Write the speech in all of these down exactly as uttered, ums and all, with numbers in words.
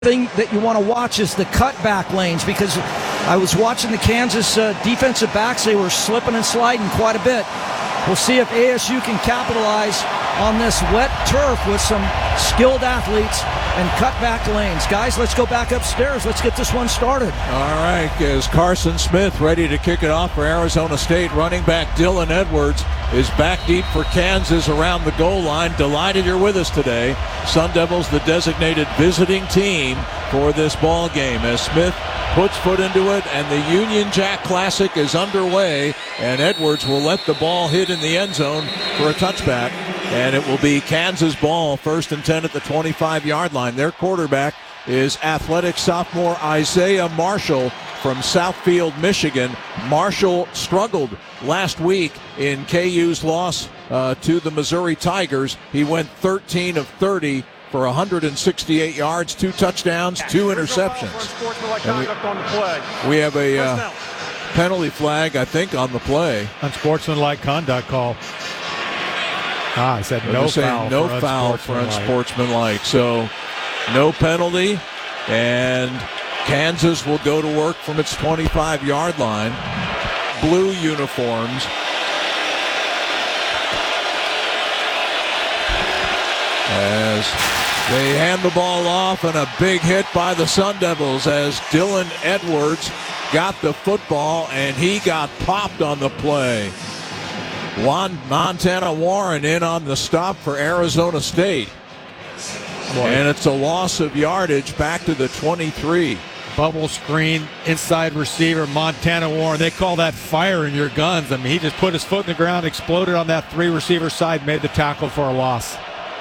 thing that you want to watch is the cutback lanes, because I was watching the Kansas uh, defensive backs. They were slipping and sliding quite a bit. We'll see if A S U can capitalize on this wet turf with some skilled athletes and cutback lanes. Guys, let's go back upstairs. Let's get this one started. All right, is Carson Smith ready to kick it off for Arizona State. Running back Dylan Edwards is back deep for Kansas around the goal line. Delighted you're with us today. Sun Devils, the designated visiting team for this ball game, as Smith puts foot into it, and the Union Jack Classic is underway, and Edwards will let the ball hit in the end zone for a touchback, and it will be Kansas ball, first and ten at the twenty-five-yard line. Their quarterback is athletic sophomore Isaiah Marshall from Southfield, Michigan. Marshall struggled last week in K U's loss uh, to the Missouri Tigers. He went thirteen of thirty for one hundred sixty-eight yards, two touchdowns, two interceptions. We, we have a uh, penalty flag, I think, on the play. Unsportsmanlike conduct call. Ah, I said no foul. No for foul for unsportsmanlike. So no penalty, and Kansas will go to work from its twenty-five-yard line. Blue uniforms. As they hand the ball off, and a big hit by the Sun Devils as Dylan Edwards got the football, and he got popped on the play. Juan Montana Warren in on the stop for Arizona State. Boy. And it's a loss of yardage back to the twenty-three. Bubble screen, inside receiver, Montana Warren. They call that fire in your guns. I mean, he just put his foot in the ground, exploded on that three receiver side, made the tackle for a loss.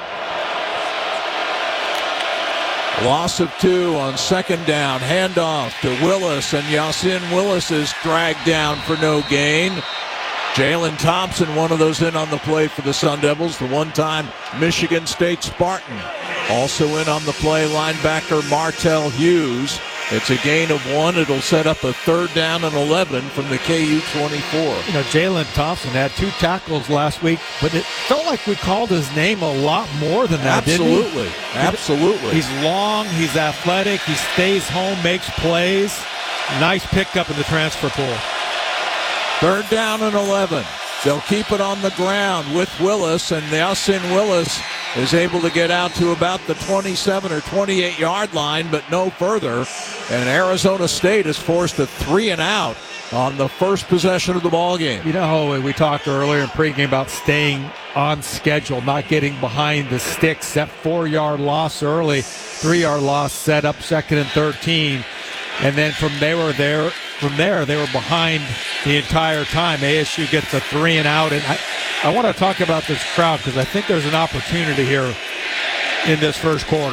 Loss of two on second down. Handoff to Willis, and Yasin Willis is dragged down for no gain. Jalen Thompson, one of those in on the play for the Sun Devils, the one-time Michigan State Spartan. Also in on the play, linebacker Martell Hughes. It's a gain of one. It'll set up a third down and eleven from the K U twenty-four. You know, Jalen Thompson had two tackles last week, but it felt like we called his name a lot more than that, Absolutely. didn't we? Absolutely. He's long, he's athletic, he stays home, makes plays. Nice pickup in the transfer pool. Third down and eleven. They'll keep it on the ground with Willis, and Nelson Willis is able to get out to about the twenty-seven or twenty-eight-yard line, but no further. And Arizona State is forced to three and out on the first possession of the ball game. You know, we talked earlier in pregame about staying on schedule, not getting behind the sticks. That four-yard loss early, three-yard loss set up second and thirteen. And then from they were there, from there, they were behind the entire time. A S U gets a three and out. And I, I want to talk about this crowd because I think there's an opportunity here in this first quarter.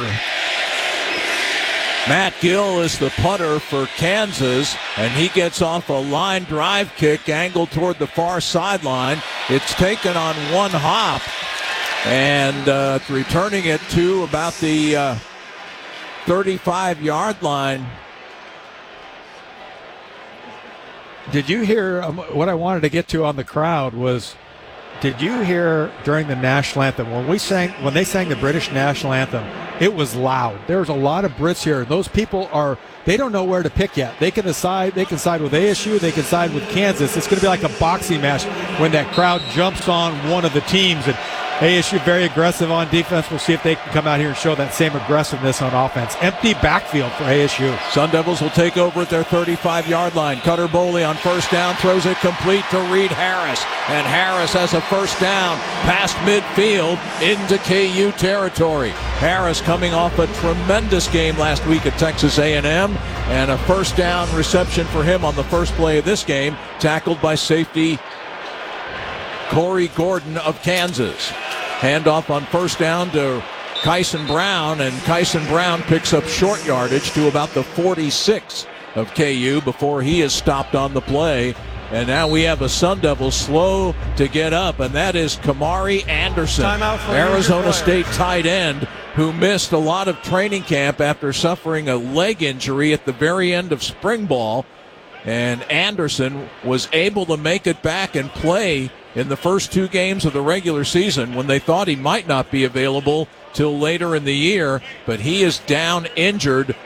Matt Gill is the punter for Kansas, and he gets off a line drive kick angled toward the far sideline. It's taken on one hop, and uh, returning it to about the uh, thirty-five-yard line. Did you hear um, what I wanted to get to on the crowd was, did you hear during the national anthem, when we sang, when they sang the British national anthem, it was loud. There's a lot of Brits here. Those people are, they don't know where to pick yet. They can decide, they can side with A S U, they can side with Kansas. It's going to be like a boxing match when that crowd jumps on one of the teams. And A S U very aggressive on defense. We'll see if they can come out here and show that same aggressiveness on offense. Empty backfield for A S U. Sun Devils will take over at their thirty-five-yard line. Cutter Boley on first down, throws it complete to Reed Harris. And Harris has a first down past midfield into K U territory. Harris coming off a tremendous game last week at Texas A and M. And a first down reception for him on the first play of this game, tackled by safety Corey Gordon of Kansas. Handoff on first down to Kyson Brown, and Kyson Brown picks up short yardage to about the forty-six of K U before he is stopped on the play. And now we have a Sun Devil slow to get up, and that is Kamari Anderson, Arizona State tight end, who missed a lot of training camp after suffering a leg injury at the very end of spring ball. And Anderson was able to make it back and play in the first two games of the regular season when they thought he might not be available till later in the year, but he is down injured